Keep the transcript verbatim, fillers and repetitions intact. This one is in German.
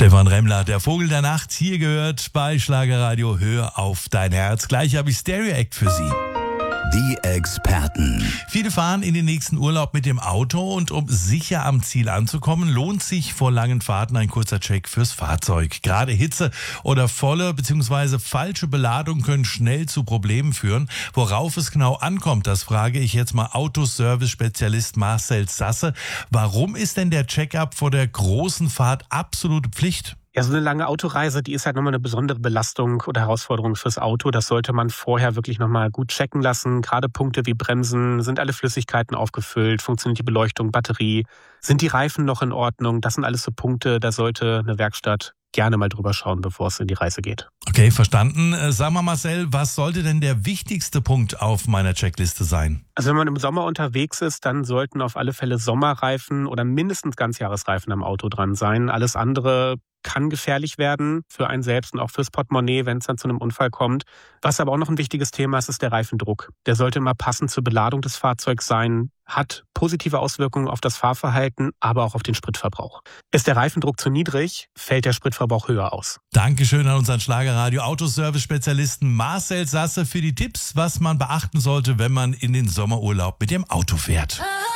Stefan Remmler, der Vogel der Nacht, hier gehört bei Schlagerradio Hör auf dein Herz. Gleich habe ich Stereo Act für Sie. Die Experten. Viele fahren in den nächsten Urlaub mit dem Auto und um sicher am Ziel anzukommen, lohnt sich vor langen Fahrten ein kurzer Check fürs Fahrzeug. Gerade Hitze oder volle bzw. falsche Beladung können schnell zu Problemen führen. Worauf es genau ankommt, das frage ich jetzt mal Autoservice-Spezialist Marcel Sasse. Warum ist denn der Check-up vor der großen Fahrt absolute Pflicht? Ja, so eine lange Autoreise, die ist halt nochmal eine besondere Belastung oder Herausforderung fürs Auto. Das sollte man vorher wirklich nochmal gut checken lassen. Gerade Punkte wie Bremsen, sind alle Flüssigkeiten aufgefüllt, funktioniert die Beleuchtung, Batterie, sind die Reifen noch in Ordnung? Das sind alles so Punkte, da sollte eine Werkstatt gerne mal drüber schauen, bevor es in die Reise geht. Okay, verstanden. Sag mal Marcel, was sollte denn der wichtigste Punkt auf meiner Checkliste sein? Also wenn man im Sommer unterwegs ist, dann sollten auf alle Fälle Sommerreifen oder mindestens Ganzjahresreifen am Auto dran sein. Alles andere kann gefährlich werden für einen selbst und auch fürs Portemonnaie, wenn es dann zu einem Unfall kommt. Was aber auch noch ein wichtiges Thema ist, ist der Reifendruck. Der sollte immer passend zur Beladung des Fahrzeugs sein, hat positive Auswirkungen auf das Fahrverhalten, aber auch auf den Spritverbrauch. Ist der Reifendruck zu niedrig, fällt der Spritverbrauch höher aus. Dankeschön an unseren Schlagerradio Autoservice-Spezialisten Marcel Sasse für die Tipps, was man beachten sollte, wenn man in den Sommerurlaub mit dem Auto fährt.